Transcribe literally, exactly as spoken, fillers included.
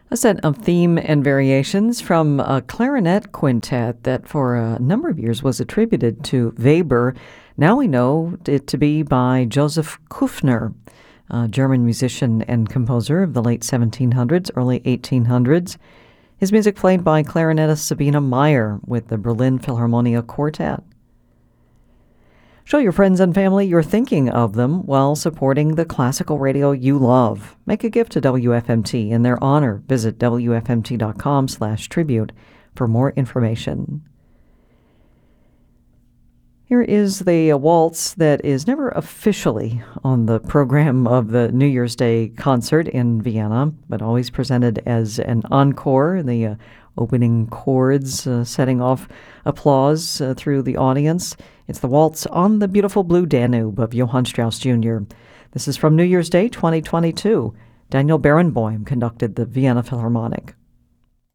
A set of theme and variations from a clarinet quintet that for a number of years was attributed to Weber. Now we know it to be by Joseph Kufner, a German musician and composer of the late seventeen hundreds, early eighteen hundreds. His music played by clarinetist Sabina Meyer with the Berlin Philharmonia Quartet. Show your friends and family you're thinking of them while supporting the classical radio you love. Make a gift to W F M T in their honor. Visit W F M T dot com slash tribute for more information. Here is the uh, waltz that is never officially on the program of the New Year's Day concert in Vienna, but always presented as an encore. The uh, opening chords uh, setting off applause uh, through the audience. It's the waltz on the beautiful blue Danube of Johann Strauss Junior This is from New Year's Day twenty twenty-two. Daniel Barenboim conducted the Vienna Philharmonic.